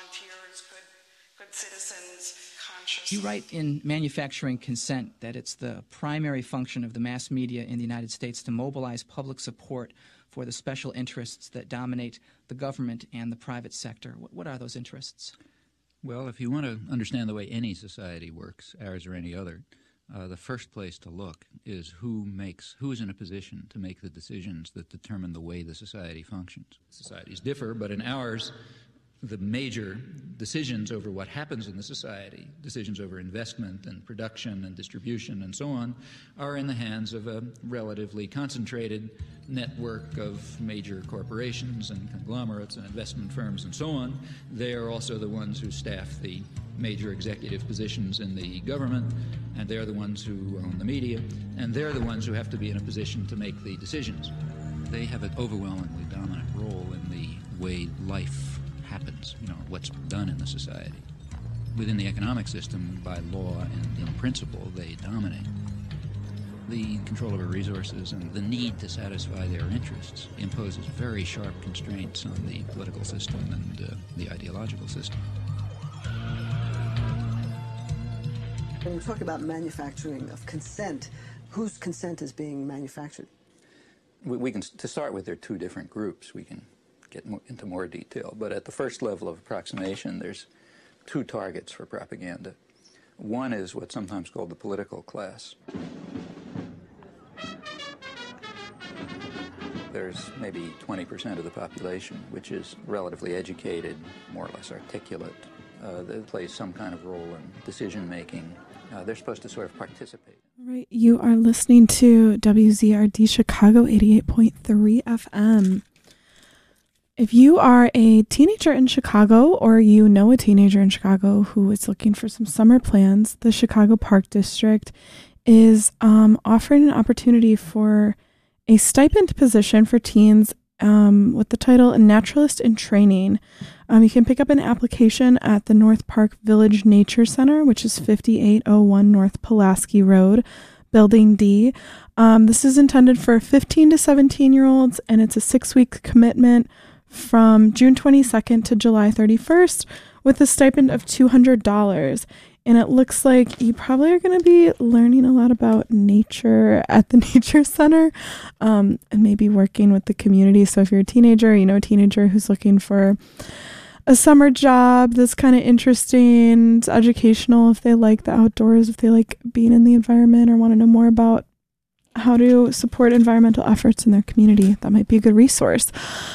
volunteers, good citizens, conscious. You write in Manufacturing Consent that it's the primary function of the mass media in the United States to mobilize public support for the special interests that dominate the government and the private sector. What are those interests? Well, if you want to understand the way any society works, ours or any other, the first place to look is who is in a position to make the decisions that determine the way the society functions. Societies differ, but in ours, the major decisions over what happens in the society, decisions over investment and production and distribution and so on, are in the hands of a relatively concentrated network of major corporations and conglomerates and investment firms and so on. They are also the ones who staff the major executive positions in the government, and they're the ones who own the media, and they're the ones who have to be in a position to make the decisions. They have an overwhelmingly dominant role in the way life happens, what's done in the society. Within the economic system, by law and in principle, they dominate. The control over resources and the need to satisfy their interests imposes very sharp constraints on the political system and the ideological system. When you talk about manufacturing of consent, whose consent is being manufactured? We can, to start with, there are two different groups. We can get into more detail, but at the first level of approximation, there's two targets for propaganda. One is what's sometimes called the political class. There's maybe 20% of the population which is relatively educated, more or less articulate. They play some kind of role in decision-making. They're supposed to sort of participate. All right, you are listening to WZRD Chicago 88.3 FM. If you are a teenager in Chicago or you know a teenager in Chicago who is looking for some summer plans, the Chicago Park District is offering an opportunity for a stipend position for teens with the title A Naturalist in Training. You can pick up an application at the North Park Village Nature Center, which is 5801 North Pulaski Road, Building D. This is intended for 15 to 17-year-olds, and it's a 6-week commitment from June 22nd to July 31st with a stipend of $200. And it looks like you probably are going to be learning a lot about nature at the Nature Center and maybe working with the community. So if you're a teenager, a teenager who's looking for a summer job that's kind of interesting, it's educational if they like the outdoors, if they like being in the environment or want to know more about how to support environmental efforts in their community, that might be a good resource.